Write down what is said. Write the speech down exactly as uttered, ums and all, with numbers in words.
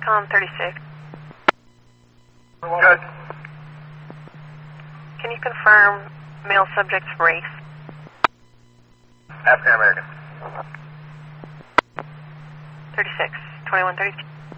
Excom thirty-six. Good. Can you confirm male subject's race? African American. thirty-six, twenty-one thirty-two.